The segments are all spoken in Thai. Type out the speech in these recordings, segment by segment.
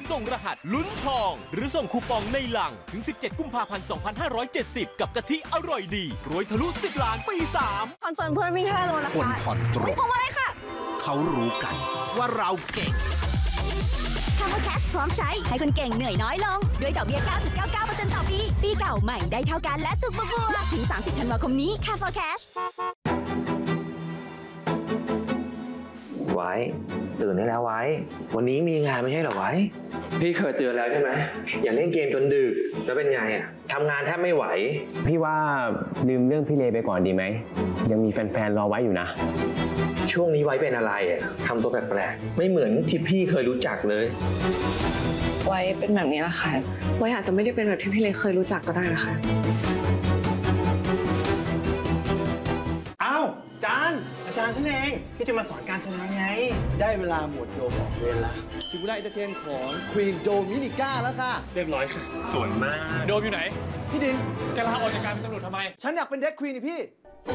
ส่งรหัสลุ้นทองหรือส่งคูปองในลังถึง 17 กุมภาพันธ์ 2570 กับกะทิอร่อยดีรวยทะลุ 10 ล้านปี 3 คอนเฟิร์มเพื่อนวิ่ง5 โลนะคะคนผ่อนตรงผมอะไรค่ะเขารู้กันว่าเราเก่ง Camel Cash พร้อมใช้ให้คนเก่งเหนื่อยน้อยลงด้วยดอกเบี้ย 9.99% ต่อปีปีเก่าใหม่ได้เท่ากันและสุขบัวถึง 30 ธันวาคมนี้ Camel Cash ไว้ตื่นได้แล้วไว้วันนี้มีงานไม่ใช่เหรอไว้พี่เคยเตือนแล้วใช่ไหมอย่าเล่นเกมจนดึกแล้วเป็นไงอ่ะทำงานแทบไม่ไหวพี่ว่าลืมเรื่องพี่เลไปก่อนดีไหมยังมีแฟนๆรอไว้อยู่นะช่วงนี้ไว้เป็นอะไรอ่ะทำตัวแปลกๆไม่เหมือนที่พี่เคยรู้จักเลยไว้เป็นแบบนี้แหละค่ะไว้อาจจะไม่ได้เป็นแบบที่พี่เลเคยรู้จักก็ได้นะคะอ้าวจานอาจารย์ฉันเองที่จะมาสอนการแสดงไงได้เวลาหมวดโดมออกเวรแล้วถึงเวลาอินเตอร์เทนของควีนโดมินิก้าแล้วค่ะเรียบร้อยค่ะสวยมากโดมอยู่ไหนพี่ดินแกลาออกจากการเป็นตำรวจทำไมฉันอยากเป็นเด็กควีนนี่พี่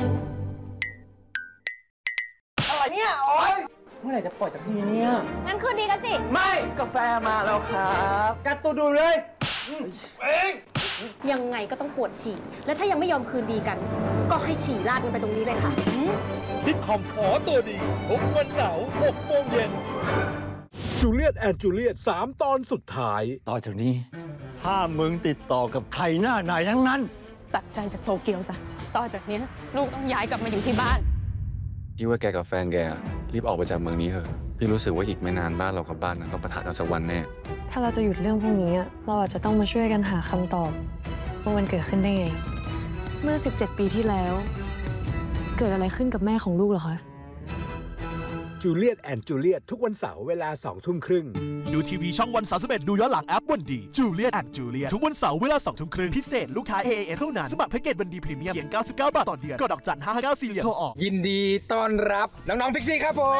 อะไรเนี่ยโอ๊ยเมื่อไหร่จะปล่อยจากทีเนี่ยงั้นคืนดีกันสิไม่กาแฟมาแล้วครับกัดตัวดูเลยเองยังไงก็ต้องปวดฉี่และถ้ายังไม่ยอมคืนดีกัน ก็ให้ฉี่ราดกันไปตรงนี้เลยค่ะซิทคอมขอตัวดีทุกวันเสาร์ 6 โมงเย็นจูเลียตแอนด์จูเลียต3 ตอนสุดท้ายต่อจากนี้ถ้ามึงติดต่อกับใครหน้าไหนทั้งนั้นตัดใจจากโตเกียวซะต่อจากนี้ลูกต้องย้ายกลับมาอยู่ที่บ้านพี่ว่าแกกับแฟนแกรีบออกไปจากเมืองนี้เถอะพี่รู้สึกว่าอีกไม่นานบ้านเรากับบ้านนั้นต้องปะทะกันสักวันแน่ถ้าเราจะหยุดเรื่องพวกนี้เราอาจจะต้องมาช่วยกันหาคำตอบว่ามันเกิดขึ้นได้ไงเมื่อ17 ปีที่แล้วเกิดอะไรขึ้นกับแม่ของลูกเหรอคะจูเลียตแอนด์จูเลียตทุกวันเสาร์เวลา 20:30 น. ดูทีวีช่องวัน31ดูย้อนหลังแอปวันดีจูเลียตแอนด์จูเลียตทุกวันเสาร์เวลา 20:30 น.พิเศษลูกค้า AAS เท่านั้นสมัครแพ็กเกจวันดีพรีเมียมเพียง99 บาทต่อเดือนกดดอกจัน559 4 เหรียญโทรออกยินดีต้อนรับน้องๆพิกซี่ครับผม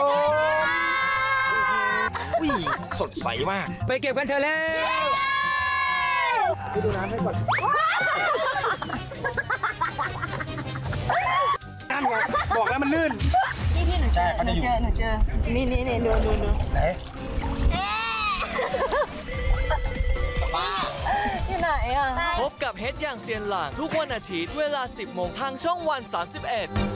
วิ่งสดใสมากไปเก็บกันเถอะแล้วไปดูน้ำให้ก่อนน้ำไงบอกแล้วมันลื่นพี่หนูเจอนี่ดูไหนบ้าอยู่ไหนอ่ะพบกับเฮดอย่างเซียนหลังทุกวันอาทิตย์เวลา 10 โมงทางช่องวัน 31